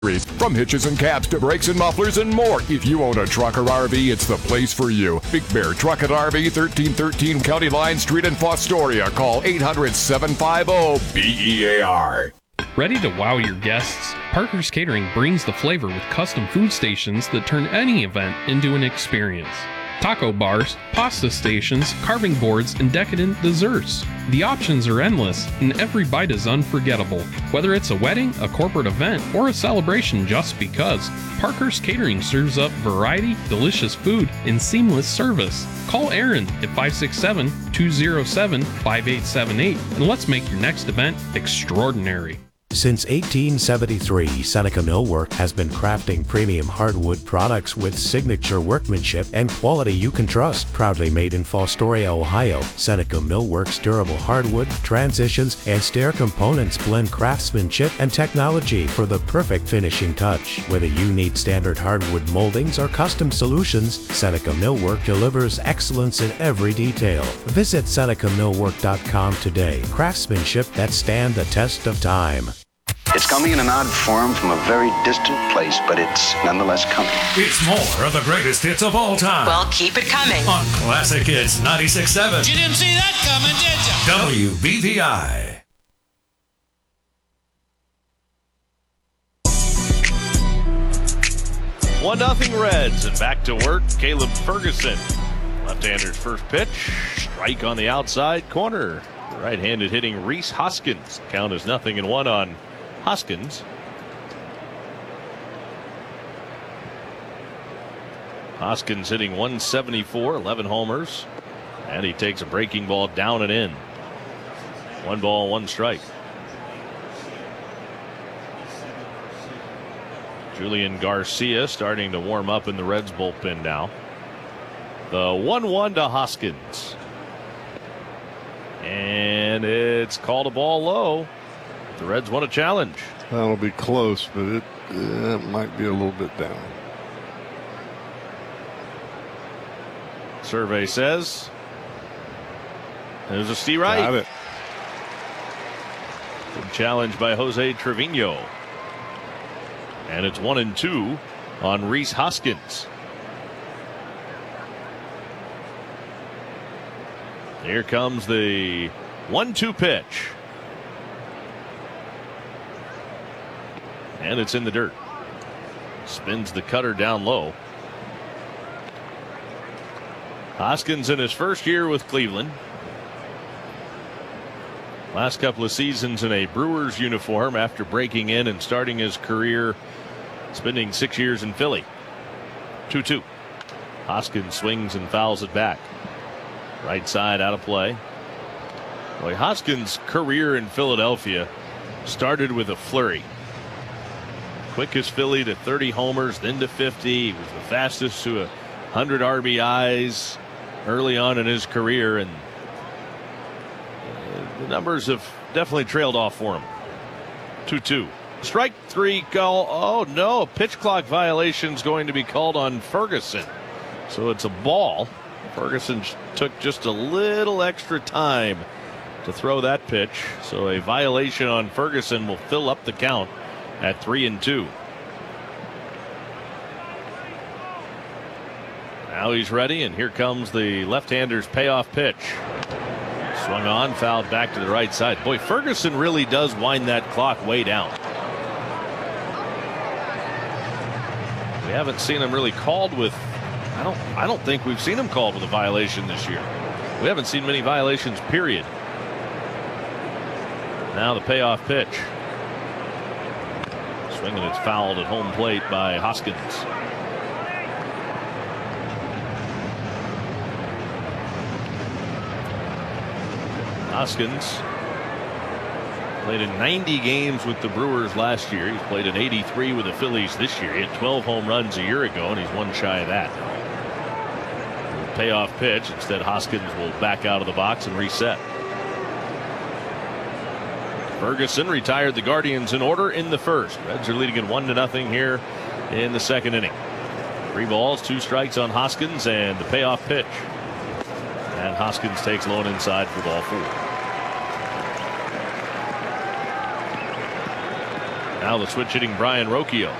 From hitches and caps to brakes and mufflers and more. If you own a truck or RV, it's the place for you. Big Bear Truck and RV, 1313 County Line Street in Fostoria. Call 800-750-BEAR. Ready to wow your guests? Parker's Catering brings the flavor with custom food stations that turn any event into an experience. Taco bars, pasta stations, carving boards, and decadent desserts. The options are endless, and every bite is unforgettable. Whether it's a wedding, a corporate event, or a celebration just because, Parker's Catering serves up variety, delicious food, and seamless service. Call Aaron at 567-207-5878, and let's make your next event extraordinary. Since 1873, Seneca Millwork has been crafting premium hardwood products with signature workmanship and quality you can trust. Proudly made in Fostoria, Ohio, Seneca Millwork's durable hardwood, transitions, and stair components blend craftsmanship and technology for the perfect finishing touch. Whether you need standard hardwood moldings or custom solutions, Seneca Millwork delivers excellence in every detail. Visit SenecaMillwork.com today. Craftsmanship that stand the test of time. It's coming in an odd form from a very distant place, but it's nonetheless coming. It's more of the greatest hits of all time. Well, keep it coming. On Classic Hits 96.7. You didn't see that coming, did you? WBVI. 1-0 Reds, and back to work, Caleb Ferguson. Left-hander's first pitch, strike on the outside corner. Right-handed hitting Rhys Hoskins. Count is 0-1 on Hoskins. Hoskins hitting 174, 11 homers. And he takes a breaking ball down and in. 1 ball, 1 strike. Julian Garcia starting to warm up in the Reds bullpen now. The 1-1 to Hoskins. And it's called a ball low. The Reds want a challenge. That'll be close, but it might be a little bit down. Survey says there's a Steve Wright. Got it. Good challenge by Jose Trevino. And it's 1-2 on Rhys Hoskins. Here comes the 1-2 pitch. And it's in the dirt. Spins the cutter down low. Hoskins in his first year with Cleveland. Last couple of seasons in a Brewers uniform after breaking in and starting his career, spending 6 years in Philly. 2-2. Hoskins swings and fouls it back. Right side out of play. Boy, Hoskins' career in Philadelphia started with a flurry. Quickest Philly to 30 homers, then to 50. He was the fastest to 100 RBIs early on in his career, and the numbers have definitely trailed off for him. 2-2. Strike 3 call. Oh no, a pitch clock violation is going to be called on Ferguson. So it's a ball. Ferguson took just a little extra time to throw that pitch. So a violation on Ferguson will fill up the count at 3-2. Now he's ready, and here comes the left-hander's payoff pitch. Swung on, fouled back to the right side. Boy, Ferguson really does wind that clock way down. We haven't seen him really called with, I don't think we've seen him called with a violation this year. We haven't seen many violations, period. Now the payoff pitch. Swinging, it's fouled at home plate by Hoskins. Hoskins played in 90 games with the Brewers last year. He's played in 83 with the Phillies this year. He had 12 home runs a year ago, and he's one shy of that. Payoff pitch. Instead, Hoskins will back out of the box and reset. Ferguson retired the Guardians in order in the first. Reds are leading at 1-0 here in the second inning. 3 balls, 2 strikes on Hoskins, and the payoff pitch. And Hoskins takes low and inside for ball 4. Now the switch hitting Brian Rocchio.